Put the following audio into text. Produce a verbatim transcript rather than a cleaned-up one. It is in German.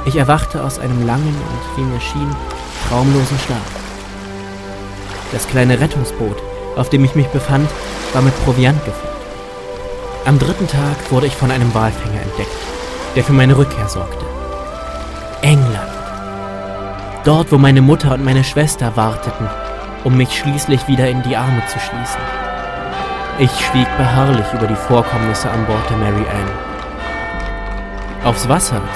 Ich erwachte aus einem langen und, wie mir schien, traumlosen Schlaf. Das kleine Rettungsboot, auf dem ich mich befand, war mit Proviant gefüllt. Am dritten Tag wurde ich von einem Walfänger entdeckt, der für meine Rückkehr sorgte. England. Dort, wo meine Mutter und meine Schwester warteten, um mich schließlich wieder in die Arme zu schließen. Ich schwieg beharrlich über die Vorkommnisse an Bord der Mary Ann. Aufs Wasser